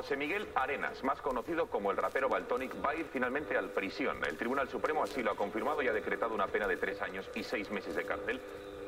José Miguel Arenas, más conocido como el rapero Valtonyc, va a ir finalmente a prisión. El Tribunal Supremo así lo ha confirmado y ha decretado una pena de 3 años y 6 meses de cárcel.